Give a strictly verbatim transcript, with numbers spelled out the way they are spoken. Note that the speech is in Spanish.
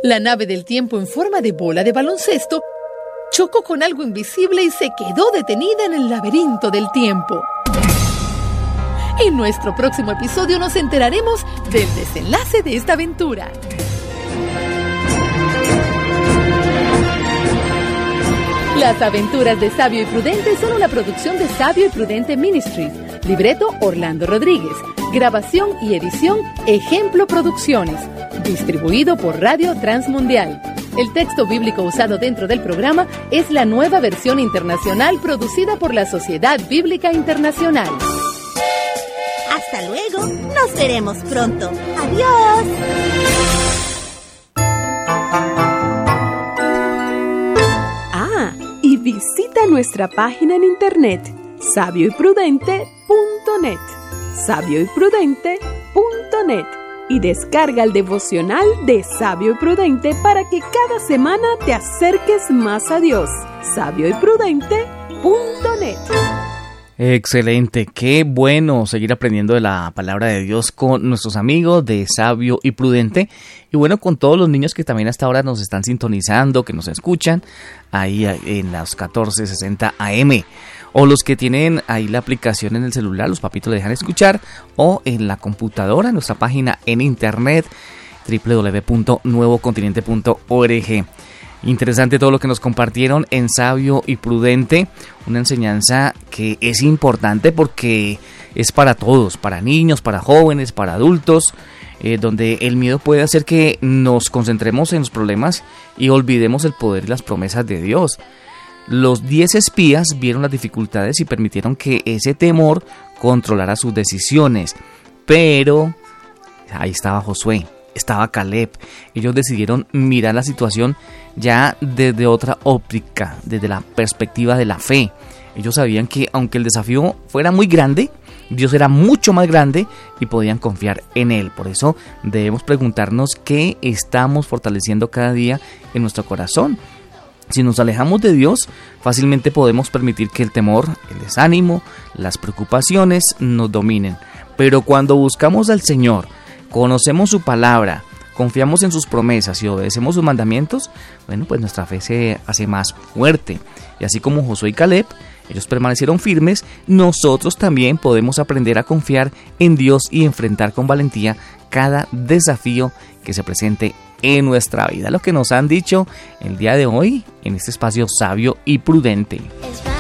La nave del tiempo en forma de bola de baloncesto chocó con algo invisible y se quedó detenida en el laberinto del tiempo. En nuestro próximo episodio nos enteraremos del desenlace de esta aventura. Las aventuras de Sabio y Prudente son una producción de Sabio y Prudente Ministries. Libreto Orlando Rodríguez. Grabación y edición Ejemplo Producciones. Distribuido por Radio Transmundial. El texto bíblico usado dentro del programa es la nueva versión internacional producida por la Sociedad Bíblica Internacional. Hasta luego. Nos veremos pronto. Adiós. Y visita nuestra página en internet sabio y prudente punto net, sabio y prudente punto net, y descarga el devocional de Sabio y Prudente para que cada semana te acerques más a Dios. sabio y prudente punto net. Excelente, qué bueno seguir aprendiendo de la palabra de Dios con nuestros amigos de Sabio y Prudente, y bueno, con todos los niños que también hasta ahora nos están sintonizando, que nos escuchan ahí en las catorce sesenta A M, o los que tienen ahí la aplicación en el celular, los papitos le dejan escuchar, o en la computadora, en nuestra página en internet doble u doble u doble u punto nuevo continente punto org. Interesante todo lo que nos compartieron en Sabio y Prudente, una enseñanza que es importante porque es para todos, para niños, para jóvenes, para adultos, eh, donde el miedo puede hacer que nos concentremos en los problemas y olvidemos el poder y las promesas de Dios. Los diez espías vieron las dificultades y permitieron que ese temor controlara sus decisiones, pero ahí estaba Josué. Estaba Caleb. Ellos decidieron mirar la situación ya desde otra óptica, desde la perspectiva de la fe. Ellos sabían que aunque el desafío fuera muy grande, Dios era mucho más grande y podían confiar en Él. Por eso debemos preguntarnos qué estamos fortaleciendo cada día en nuestro corazón. Si nos alejamos de Dios, fácilmente podemos permitir que el temor, el desánimo, las preocupaciones nos dominen. Pero cuando buscamos al Señor, conocemos su palabra, confiamos en sus promesas y obedecemos sus mandamientos, bueno, pues nuestra fe se hace más fuerte. Y así como Josué y Caleb, ellos permanecieron firmes, nosotros también podemos aprender a confiar en Dios y enfrentar con valentía cada desafío que se presente en nuestra vida. Lo que nos han dicho el día de hoy en este espacio Sabio y Prudente.